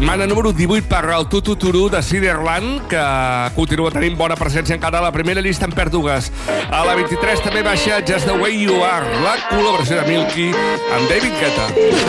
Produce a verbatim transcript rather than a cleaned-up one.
Setmana número divuit per al Tututuru de Ciderland, que continua tenint bona presència encara a la primera llista en pèrdues. A la vint-i-tres també baixa Just the Way You Are, la col·laboració de Milky amb David Guetta.